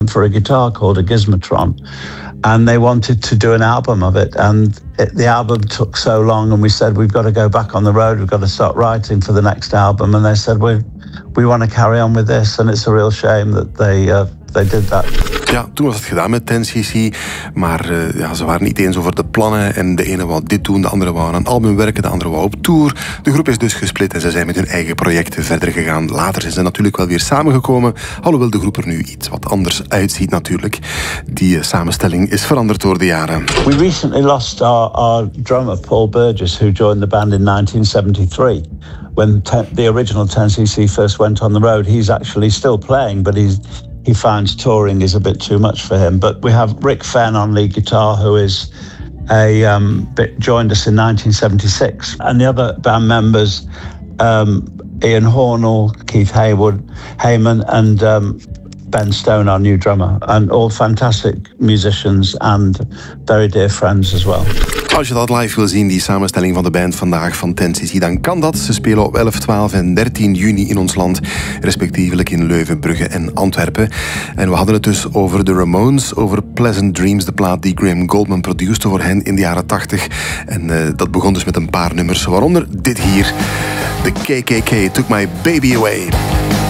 for a guitar called a Gizmotron, and they wanted to do an album of it, and the album took so long, and we said, we've got to go back on the road, we've got to start writing for the next album, and they said, we want to carry on with this, and it's a real shame that they did that. Ja, toen was het gedaan met 10cc, maar ze waren niet eens over de plannen en de ene wou dit doen, de andere wou aan een album werken, de andere wou op tour. De groep is dus gesplit en ze zijn met hun eigen projecten verder gegaan. Later zijn ze natuurlijk wel weer samengekomen, alhoewel de groep er nu iets wat anders uitziet natuurlijk. Die samenstelling is veranderd door de jaren. We recently lost our drummer Paul Burgess, who joined the band in 1973. When the original 10cc first went on the road, he's actually still playing, but he finds touring is a bit too much for him. But we have Rick Fenn on lead guitar, who is joined us in 1976. And the other band members, Ian Hornell, Keith Hayman, and Ben Stone, our new drummer. And all fantastic musicians and very dear friends as well. Als je dat live wil zien, die samenstelling van de band vandaag van 10cc, dan kan dat. Ze spelen op 11, 12 en 13 juni in ons land, respectievelijk in Leuven, Brugge en Antwerpen. En we hadden het dus over de Ramones, over Pleasant Dreams, de plaat die Graham Goldman produceerde voor hen in de jaren 80. En dat begon dus met een paar nummers, waaronder dit hier. The KKK Took My Baby Away.